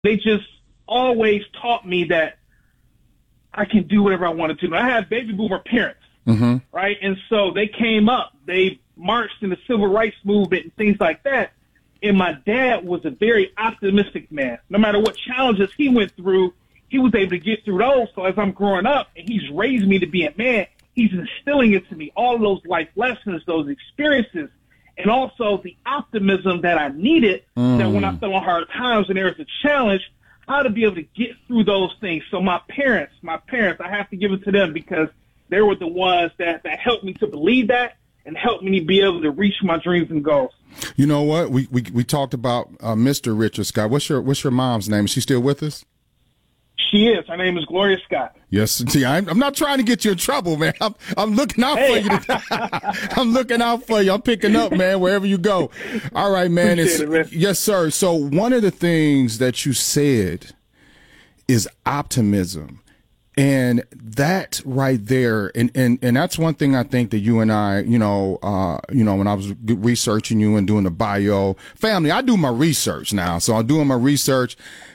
They just always taught me that I can do whatever I want to do. I had baby boomer parents, right? And so they came up, they marched in the civil rights movement and things like that. And my dad was a very optimistic man. No matter what challenges he went through, he was able to get through those. So as I'm growing up and he's raised me to be a man, he's instilling into me all of those life lessons, those experiences, and also the optimism that I needed, that when I fell on hard times and there was a challenge, how to be able to get through those things. So my parents, I have to give it to them because they were the ones that helped me to believe that and helped me be able to reach my dreams and goals. You know what? We talked about Mr. Richard Scott. What's your mom's name? Is she still with us? She is. Her name is Gloria Scott. Yes. See, I'm not trying to get you in trouble, man. I'm looking out for you. I'm looking out for you. I'm picking up, man, wherever you go. All right, man. Yes, sir. So one of the things that you said is optimism. And that right there, and that's one thing I think that you and I, when I was researching you and doing the bio family, I do my research now. So I'm doing my research.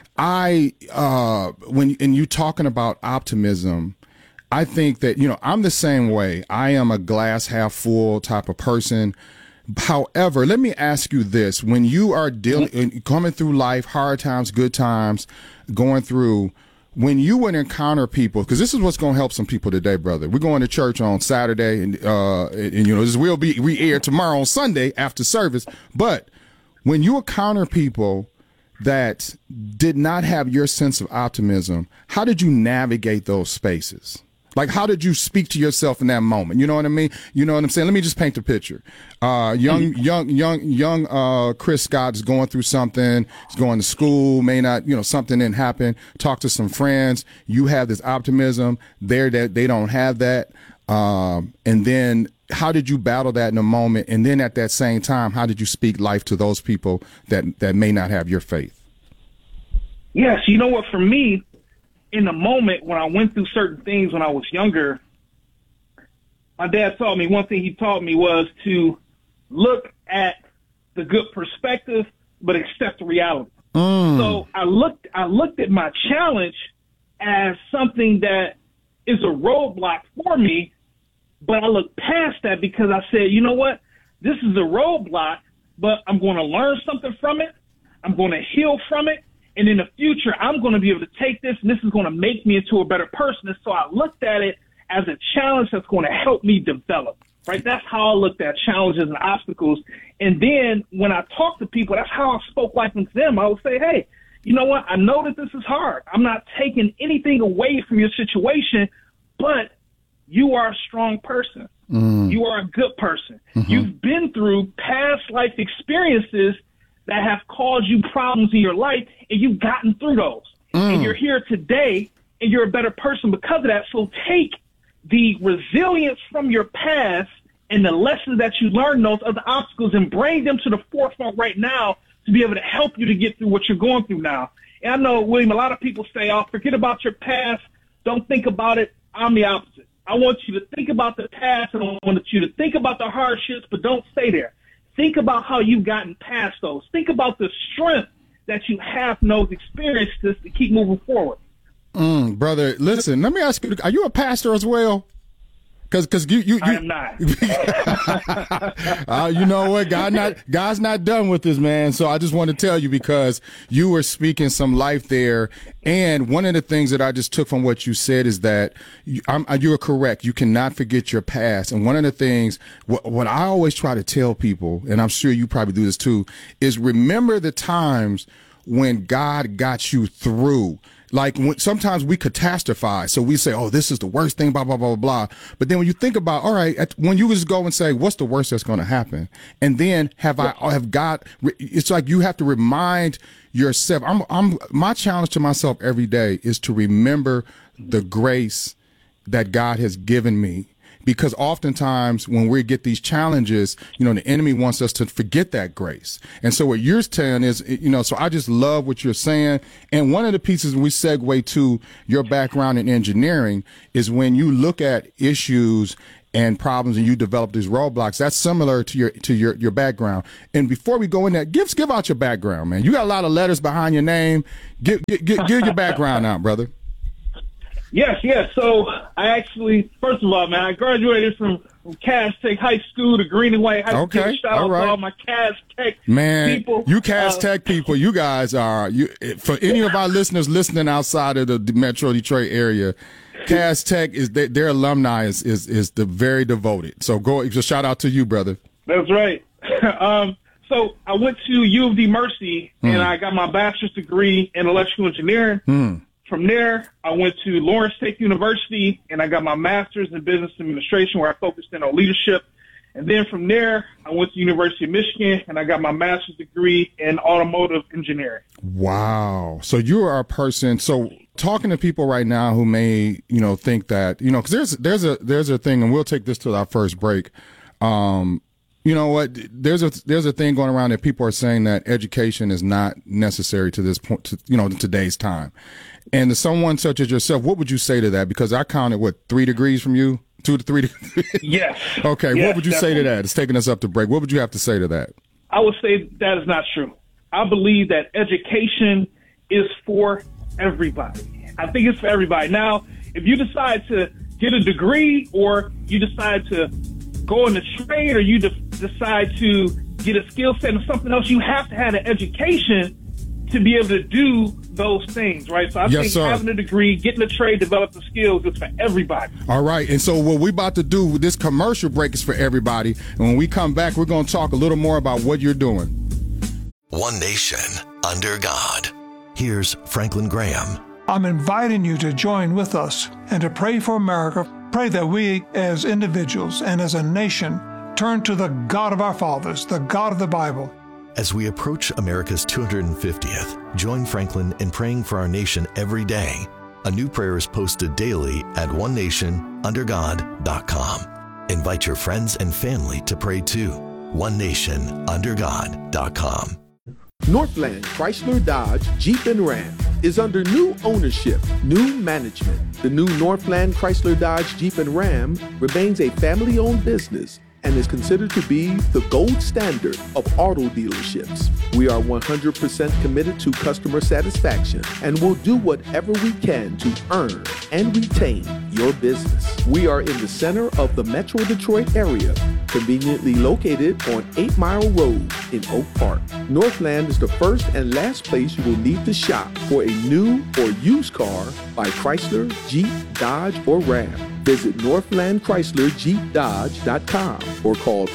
When you talking about optimism, I think that, I'm the same way. I am a glass half full type of person. However, let me ask you this. When you are coming through life, hard times, good times, going through, when you would encounter people, because this is what's going to help some people today, brother. We're going to church on Saturday and this will be re-aired tomorrow on Sunday after service. But when you encounter people that did not have your sense of optimism, how did you navigate those spaces? Like, how did you speak to yourself in that moment? You know what I mean? You know what I'm saying? Let me just paint the picture. Young Chris Scott is going through something. He's going to school, may not, something didn't happen. Talk to some friends. You have this optimism there that they don't have that. And then how did you battle that in a moment? And then at that same time, how did you speak life to those people that may not have your faith? Yes. You know what? For me, in the moment when I went through certain things when I was younger, my dad taught me, one thing he taught me was to look at the good perspective, but accept the reality. So I looked at my challenge as something that is a roadblock for me, but I looked past that because I said, you know what? This is a roadblock, but I'm going to learn something from it. I'm going to heal from it. And in the future, I'm going to be able to take this, and this is going to make me into a better person. And so I looked at it as a challenge that's going to help me develop, right? That's how I looked at challenges and obstacles. And then when I talk to people, that's how I spoke life into them. I would say, hey, you know what? I know that this is hard. I'm not taking anything away from your situation, but you are a strong person. You are a good person. You've been through past life experiences that have caused you problems in your life, and you've gotten through those. And you're here today, and you're a better person because of that. So take the resilience from your past and the lessons that you learned, those other obstacles, and bring them to the forefront right now to be able to help you to get through what you're going through now. And I know, William, a lot of people say, forget about your past. Don't think about it. I'm the opposite. I want you to think about the past, and I want you to think about the hardships, but don't stay there. Think about how you've gotten past those. Think about the strength that you have in those experiences to keep moving forward. Brother, listen, let me ask you, are you a pastor as well? Because you I am not. You know what? God's not done with this, man. So I just want to tell you, because you were speaking some life there. And one of the things that I just took from what you said is that you are correct. You cannot forget your past. And one of the things, what I always try to tell people, and I'm sure you probably do this too, is remember the times when God got you through. Like sometimes we catastrophize. So we say, oh, this is the worst thing, blah, blah, blah, blah. But then when you think about, all right, when you just go and say, what's the worst that's going to happen? And then it's like you have to remind yourself. My challenge to myself every day is to remember the grace that God has given me. Because oftentimes when we get these challenges, the enemy wants us to forget that grace. And so what you're saying is, so I just love what you're saying. And one of the pieces we segue to your background in engineering is when you look at issues and problems, and you develop these roadblocks. That's similar to your background. And before we go in there, give out your background, man. You got a lot of letters behind your name. Give your background out, brother. Yes. So I actually, first of all, man, I graduated from Cass Tech High School to Green and White High School. Okay, Shout out to all my Cass Tech people. You Cass Tech people, you guys are, for any of our listeners listening outside of the Metro Detroit area, Cass Tech is their alumni is the very devoted. So just shout out to you, brother. That's right. So I went to U of D Mercy and I got my bachelor's degree in electrical engineering. From there, I went to Lawrence State University, and I got my master's in business administration, where I focused in on leadership. And then from there, I went to University of Michigan, and I got my master's degree in automotive engineering. Wow. So you are a person. So talking to people right now who may, think that, because there's a thing, and we'll take this to our first break. You know what? There's a thing going around that people are saying that education is not necessary to this point, in today's time. And to someone such as yourself, what would you say to that? Because I counted, 3 degrees from you? 2 to 3 degrees? Yes. Okay. Yes, what would you say to that? It's taking us up to break. What would you have to say to that? I would say that is not true. I believe that education is for everybody. I think it's for everybody. Now, if you decide to get a degree, or you decide to go in the trade, or you decide to get a skill set or something else, you have to have an education to be able to do those things, right? So I think having a degree, getting a trade, developing skills is for everybody. All right. And so what we're about to do with this commercial break is for everybody. And when we come back, we're going to talk a little more about what you're doing. One nation under God. Here's Franklin Graham. I'm inviting you to join with us and to pray for America. Pray that we as individuals and as a nation turn to the God of our fathers, the God of the Bible. As we approach America's 250th, join Franklin in praying for our nation every day. A new prayer is posted daily at onenationundergod.com. Invite your friends and family to pray too. onenationundergod.com. Northland Chrysler Dodge Jeep and Ram is under new ownership, new management. The new Northland Chrysler Dodge Jeep and Ram remains a family-owned business and is considered to be the gold standard of auto dealerships. We are 100% committed to customer satisfaction and will do whatever we can to earn and retain your business. We are in the center of the Metro Detroit area, conveniently located on 8 Mile Road in Oak Park. Northland is the first and last place you will need to shop for a new or used car by Chrysler, Jeep, Dodge, or Ram. Visit NorthlandChryslerJeepDodge.com or call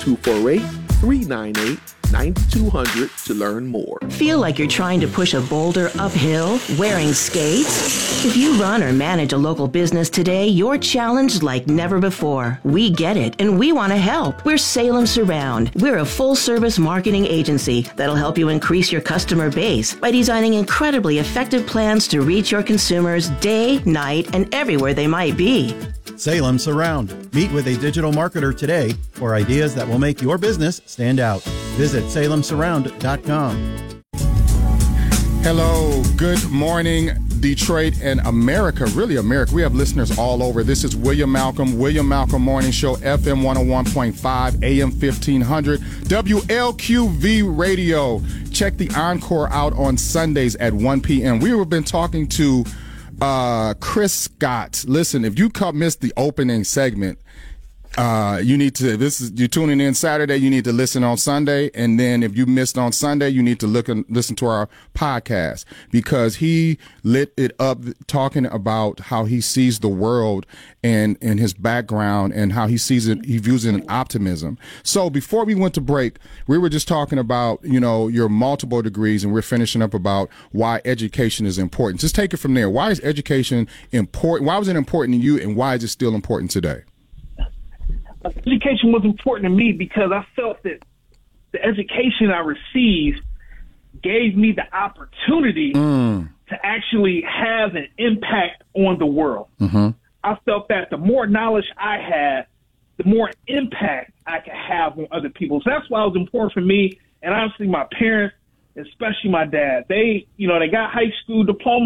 248-398-9200 to learn more. Feel like you're trying to push a boulder uphill wearing skates? If you run or manage a local business today, you're challenged like never before. We get it, and we want to help. We're Salem Surround. We're a full-service marketing agency that'll help you increase your customer base by designing incredibly effective plans to reach your consumers day, night, and everywhere they might be. Salem Surround. Meet with a digital marketer today for ideas that will make your business stand out. Visit salemsurround.com. Hello, good morning, Detroit and America, really America. We have listeners all over. This is William Malcolm Morning Show, FM 101.5, AM 1500, WLQV Radio. Check the encore out on Sundays at 1 p.m. We have been talking to Chris Scott. Listen, if you missed the opening segment, you need to, you're tuning in Saturday, you need to listen on Sunday. And then if you missed on Sunday, you need to listen to our podcast, because he lit it up talking about how he sees the world and his background and how he sees it, he views it in optimism. So before we went to break, we were just talking about, your multiple degrees, and we're finishing up about why education is important. Just take it from there. Why is education important? Why was it important to you, and why is it still important today? Education was important to me because I felt that the education I received gave me the opportunity to actually have an impact on the world. Mm-hmm. I felt that the more knowledge I had, the more impact I could have on other people. So that's why it was important for me, and honestly my parents, especially my dad. They got high school diplomas,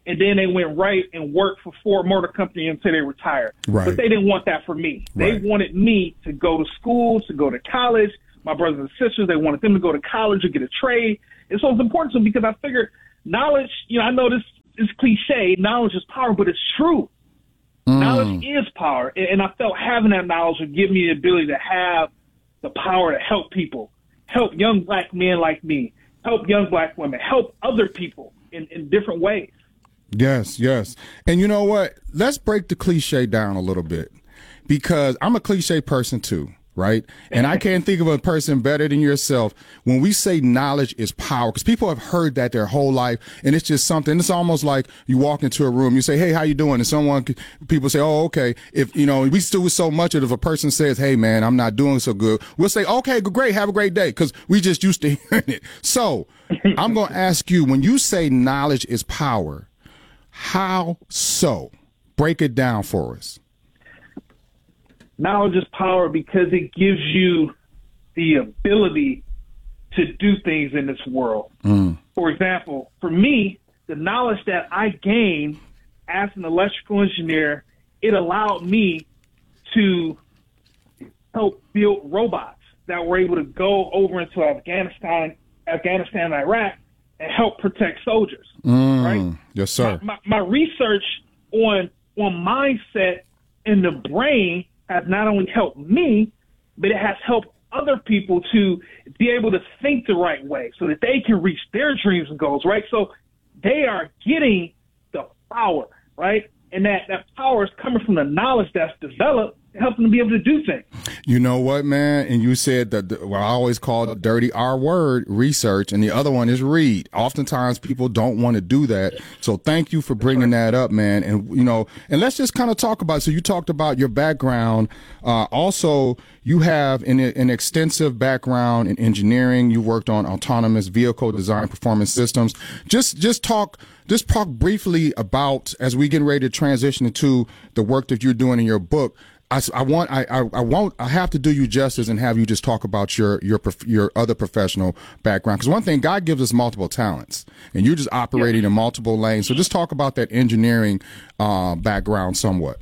and then they went right and worked for Ford Motor Company until they retired. Right. But they didn't want that for me. They wanted me to go to school, to go to college. My brothers and sisters, they wanted them to go to college or get a trade. And so it's important to me because I figured knowledge, I know this is cliche, knowledge is power, but it's true. Knowledge is power. And I felt having that knowledge would give me the ability to have the power to help people, help young black men like me, help young black women, help other people in different ways. Yes, yes. And you know what? Let's break the cliche down a little bit, because I'm a cliche person too, right? And I can't think of a person better than yourself when we say knowledge is power, because people have heard that their whole life, and it's just something. It's almost like you walk into a room, you say, "Hey, how you doing?" And people say, "Oh, okay." If we do so much of it, if a person says, "Hey, man, I'm not doing so good," we'll say, "Okay, great, have a great day," because we just used to hearing it. So I'm going to ask you, when you say knowledge is power, how so? Break it down for us. Knowledge is power because it gives you the ability to do things in this world. For example, for me, the knowledge that I gained as an electrical engineer, it allowed me to help build robots that were able to go over into Afghanistan and Iraq and help protect soldiers. Right? Yes, sir. My research on mindset in the brain has not only helped me, but it has helped other people to be able to think the right way so that they can reach their dreams and goals, right? So they are getting the power, right? And that power is coming from the knowledge that's developed to help them to be able to do things. You know what, man? And you said that I always call the dirty R word, research, and the other one is read. Oftentimes people don't want to do that. So thank you for bringing that up, man. And, and let's just kind of talk about it. So you talked about your background. Also, you have an extensive background in engineering. You worked on autonomous vehicle design performance systems. Just talk briefly about, as we get ready to transition into the work that you're doing in your book. I have to do you justice and have you just talk about your other professional background. Because one thing, God gives us multiple talents, and you're just operating in multiple lanes. So just talk about that engineering background somewhat.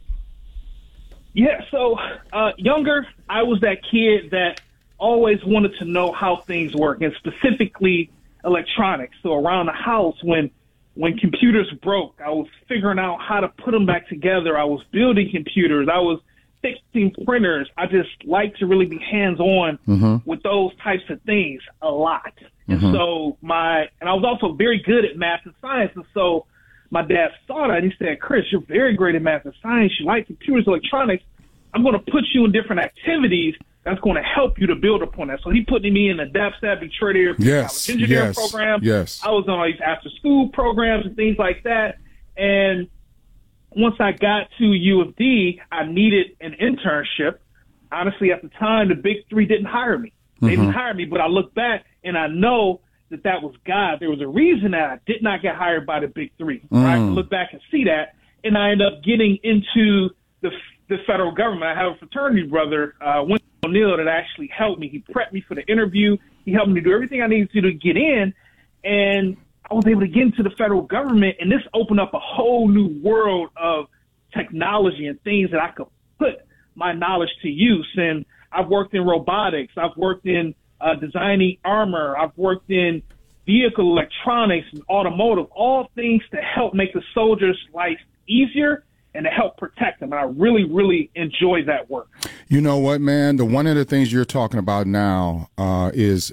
Yeah. So younger, I was that kid that always wanted to know how things work, and specifically electronics. So around the house, when computers broke, I was figuring out how to put them back together. I was building computers. I was fixing printers. I just like to really be hands-on with those types of things a lot. And so and I was also very good at math and science. And so my dad saw that and he said, "Chris, you're very great at math and science. You like computers, electronics. I'm going to put you in different activities that's going to help you to build upon that." So he put me in the DAPSAT Detroit College Engineering program. Yes. I was on these after-school programs and things like that. And once I got to U of D, I needed an internship. Honestly, at the time, the Big Three didn't hire me. They didn't hire me, but I look back and I know that was God. There was a reason that I did not get hired by the Big Three. I can look back and see that, and I ended up getting into the federal government. I have a fraternity brother, Winston O'Neill, that actually helped me. He prepped me for the interview. He helped me to do everything I needed to get in, and I was able to get into the federal government, and this opened up a whole new world of technology and things that I could put my knowledge to use. And I've worked in robotics. I've worked in designing armor. I've worked in vehicle electronics and automotive, all things to help make the soldiers' life easier and to help protect them. And I really, really enjoy that work. You know what, man? One of the things you're talking about now is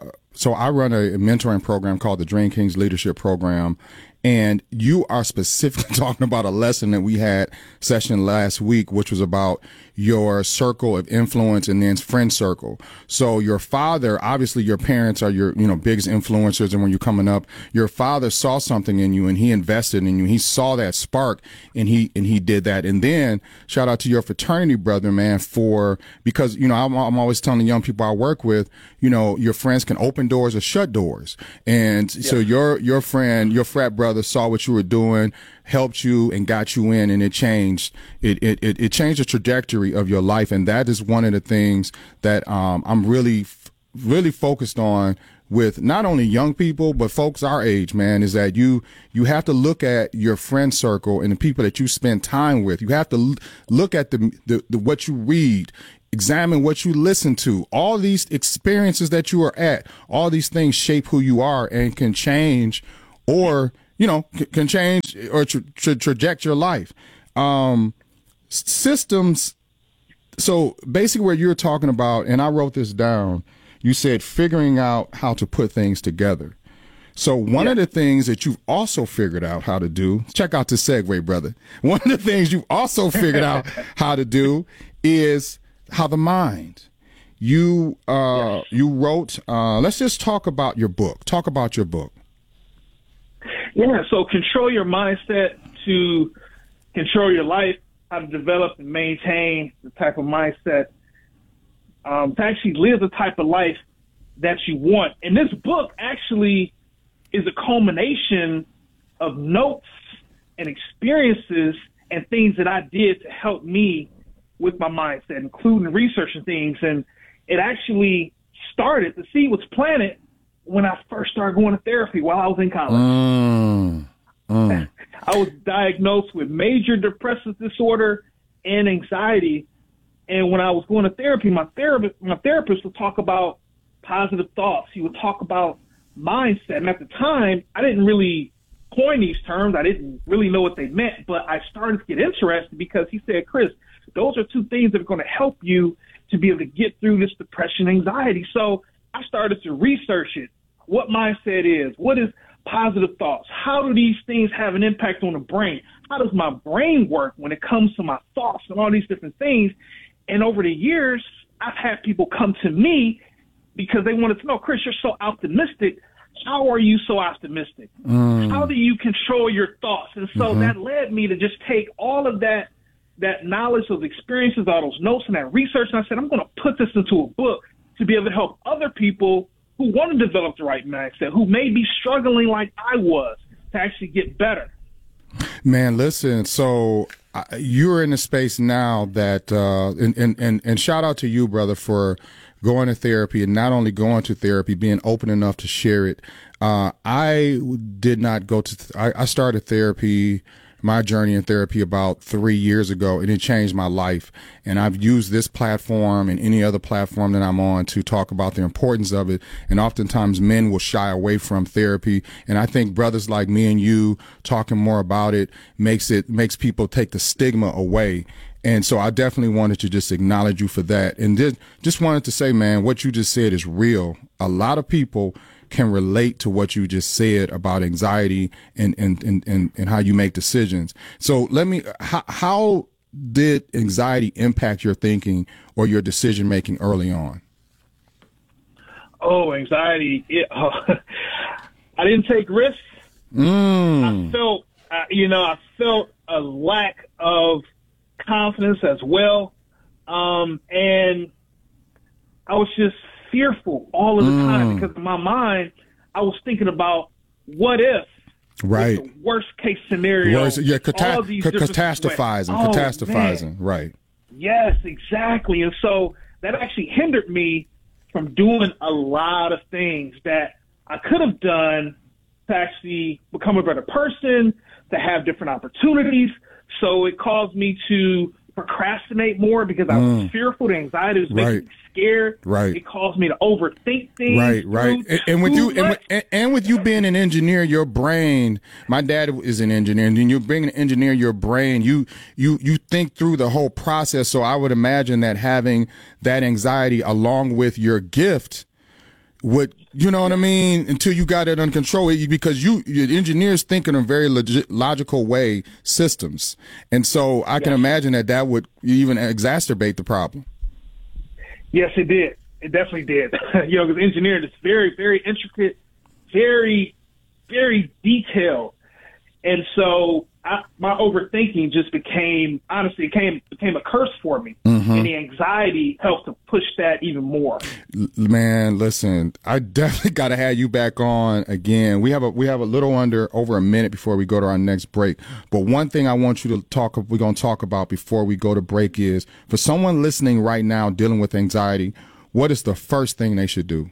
so I run a mentoring program called the Dream Kings Leadership Program, and you are specifically talking about a lesson that we had session last week, which was about your circle of influence and then friend circle. So your father, obviously your parents are your, biggest influencers. And when you're coming up, your father saw something in you and he invested in you. He saw that spark and he did that. And then shout out to your fraternity brother, man, because, I'm always telling the young people I work with, your friends can open doors or shut doors. And so your friend, your frat brother saw what you were doing, helped you and got you in, and it changed the trajectory of your life. And that is one of the things that I'm really focused on with not only young people, but folks our age, man, is that you have to look at your friend circle and the people that you spend time with. You have to look at the what you read, examine what you listen to. All these experiences that you are at, all these things shape who you are and can change or, can change or traject your life. Systems. So basically what you're talking about, and I wrote this down, you said figuring out how to put things together. So one of the things that you've also figured out how to do, check out the segue, brother. One of the things you've also figured out how to do is how the mind. You wrote, let's just talk about your book. Talk about your book. Yeah, so control your mindset to control your life, how to develop and maintain the type of mindset to actually live the type of life that you want. And this book actually is a culmination of notes and experiences and things that I did to help me with my mindset, including research and things. And it actually started, the seed was planted when I first started going to therapy while I was in college. I was diagnosed with major depressive disorder and anxiety. And when I was going to therapy, my therapist would talk about positive thoughts. He would talk about mindset. And at the time, I didn't really coin these terms. I didn't really know what they meant, but I started to get interested because he said, Chris, those are two things that are going to help you to be able to get through this depression, anxiety. So I started to research it. What mindset is, what is positive thoughts? How do these things have an impact on the brain? How does my brain work when it comes to my thoughts and all these different things? And over the years, I've had people come to me because they wanted to know, Chris, you're so optimistic. How are you so optimistic? How do you control your thoughts? And so that led me to just take all of that knowledge, those experiences, all those notes and that research. And I said, I'm going to put this into a book to be able to help other people who want to develop the right mindset, who may be struggling like I was, to actually get better. Man, listen, so you're in a space now that, and shout out to you, brother, for going to therapy, and not only going to therapy, being open enough to share it. I did not go to, I started therapy, my journey in therapy about 3 years ago, and it changed my life. And I've used this platform and any other platform that I'm on to talk about the importance of it. And oftentimes men will shy away from therapy. And I think brothers like me and you talking more about it makes people take the stigma away. And so I definitely wanted to just acknowledge you for that. And just wanted to say, man, what you just said is real. A lot of people can relate to what you just said about anxiety and how you make decisions. So how did anxiety impact your thinking or your decision making early on? Oh, anxiety. I didn't take risks. I felt a lack of confidence as well. And I was just fearful all of the time because in my mind, I was thinking about what if, right? The worst case scenario. Catastrophizing, right? Yes, exactly. And so that actually hindered me from doing a lot of things that I could have done to actually become a better person, to have different opportunities. So it caused me to procrastinate more because I was fearful. The anxiety was making me scared. Right. It caused me to overthink things. Right. And with you being an engineer, your brain. My dad is an engineer, and you're being an engineer. Your brain, you think through the whole process. So I would imagine that having that anxiety along with your gift would, you know what I mean, until you got it under control, because your engineers think in a very logical way, systems. And so I can imagine that would even exacerbate the problem. Yes, it did. It definitely did. Because engineering is very, very intricate, very, very detailed. And so my overthinking just became a curse for me. And the anxiety helped to push that even more. Man, listen, I definitely got to have you back on again. We have a little over a minute before we go to our next break. But one thing I want you to we're going to talk about before we go to break is, for someone listening right now dealing with anxiety, what is the first thing they should do?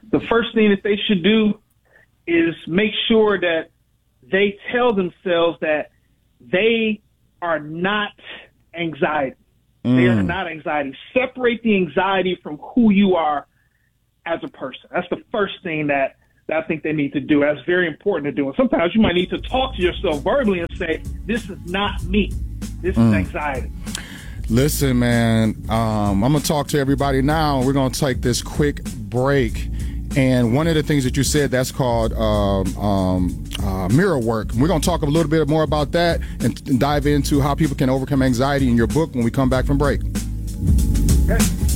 the first thing that they should do is make sure that they tell themselves that they are not anxiety. They are not anxiety. Separate the anxiety from who you are as a person. That's the first thing that I think they need to do. That's very important to do. And sometimes you might need to talk to yourself verbally and say, this is not me. This is anxiety. Listen, man, I'm going to talk to everybody now. We're going to take this quick break. And one of the things that you said, that's called mirror work. We're going to talk a little bit more about that and dive into how people can overcome anxiety in your book when we come back from break. Okay.